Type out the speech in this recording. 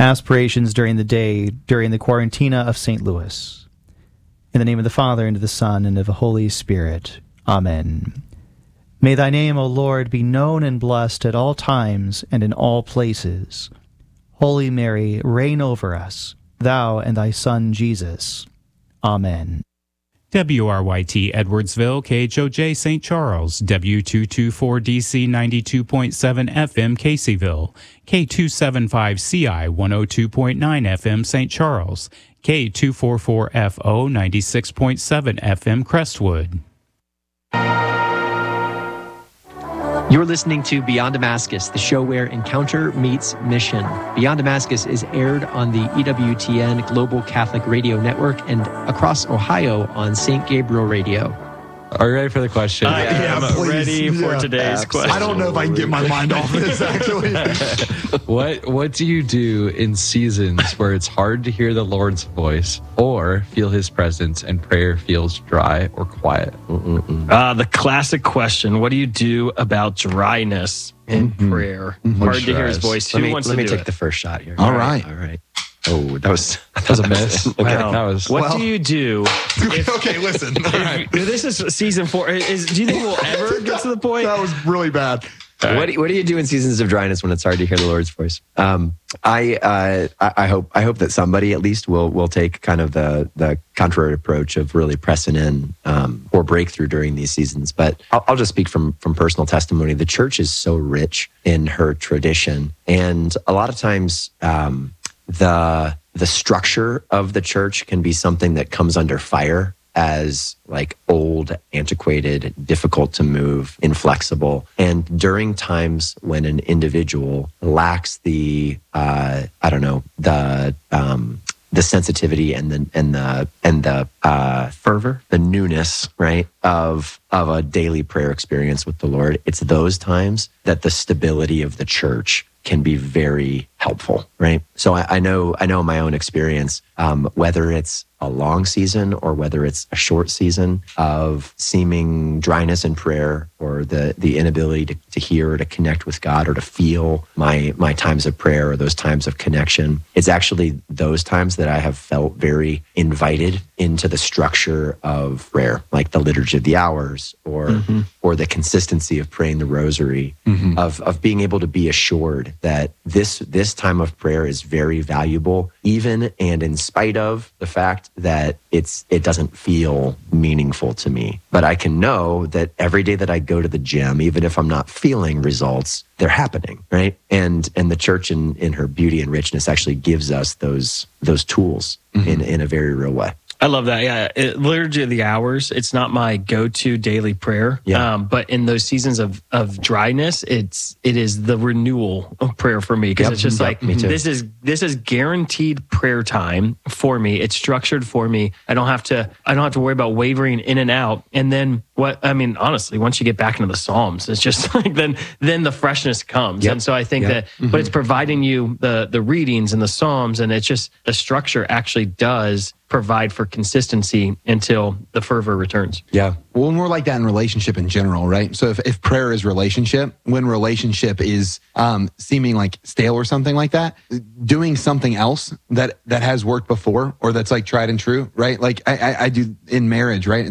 aspirations during the day during the Quarantina of St. Louis. In the name of the Father, and of the Son, and of the Holy Spirit. Amen. May thy name, O Lord, be known and blessed at all times and in all places. Holy Mary, reign over us, thou and thy Son Jesus. Amen. WRYT Edwardsville, KHOJ St. Charles, W224DC 92.7 FM Caseyville, K275CI 102.9 FM St. Charles, K244FO 96.7 FM Crestwood. You're listening to Beyond Damascus, the show where encounter meets mission. Beyond Damascus is aired on the EWTN Global Catholic Radio Network and across Ohio on St. Gabriel Radio. Are you ready for the question? I'm ready for today's question. I don't know if I can get my mind off this, actually. What do you do in seasons where it's hard to hear the Lord's voice or feel his presence and prayer feels dry or quiet? The classic question, what do you do about dryness in prayer? Hard to hear his voice. Who wants to do it? Let me take the first shot here. All right. Oh, that was a miss. Wow. What do you do? Okay, listen. All right. This is season 4. Do you think we'll ever get to the point? That was really bad. What do you do in seasons of dryness when it's hard to hear the Lord's voice? I hope that somebody at least will take kind of the contrary approach of really pressing in for breakthrough during these seasons. But I'll just speak from personal testimony. The church is so rich in her tradition, and a lot of times the structure of the church can be something that comes under fire as like old, antiquated, difficult to move, inflexible. And during times when an individual lacks the sensitivity and the fervor, the newness, right, of a daily prayer experience with the Lord, it's those times that the stability of the church can be very helpful, right? So I know in my own experience, whether it's a long season or whether it's a short season of seeming dryness in prayer or the inability to hear or to connect with God or to feel my times of prayer or those times of connection, it's actually those times that I have felt very invited into the structure of prayer, like the Liturgy of the Hours or the consistency of praying the Rosary, of being able to be assured that this time of prayer is very valuable, even and in spite of the fact that it doesn't feel meaningful to me. But I can know that every day that I go to the gym, even if I'm not feeling results, they're happening, right? And the church in her beauty and richness actually gives us those tools in a very real way. I love that. Yeah. Liturgy of the Hours, it's not my go-to daily prayer. Yeah. But in those seasons of dryness, it is the renewal of prayer for me. Because it's just like, this is guaranteed prayer time for me. It's structured for me. I don't have to worry about wavering in and out. And then honestly, once you get back into the Psalms, it's just like, then the freshness comes. And so I think that, but it's providing you the readings and the Psalms, and it's just the structure actually does provide for consistency until the fervor returns. Yeah. Well, and we're like that in relationship in general, right? So if prayer is relationship, when relationship is seeming like stale or something like that, doing something else that has worked before or that's like tried and true, right? Like I do in marriage, right?